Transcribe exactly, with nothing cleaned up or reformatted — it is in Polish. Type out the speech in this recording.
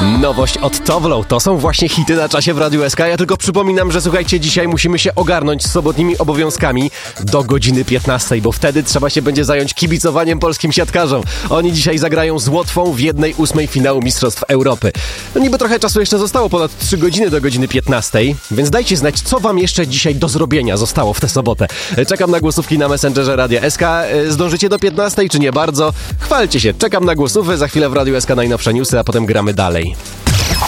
Nowość od Towlow. To są właśnie hity na czasie w Radiu S K. Ja tylko przypominam, że słuchajcie, dzisiaj musimy się ogarnąć z sobotnimi obowiązkami do godziny piętnastej, bo wtedy trzeba się będzie zająć kibicowaniem polskim siatkarzom. Oni dzisiaj zagrają z Łotwą w jednej ósmej finału Mistrzostw Europy. No niby trochę czasu jeszcze zostało, ponad trzy godziny do godziny piętnastej, więc dajcie znać, co wam jeszcze dzisiaj do zrobienia zostało w tę sobotę. Czekam na głosówki na Messengerze Radia S K. Zdążycie do piętnastej, czy nie bardzo? Chwalcie się, czekam na głosówki, za chwilę w Radiu S K najnowsze newsy, a potem gramy dalej.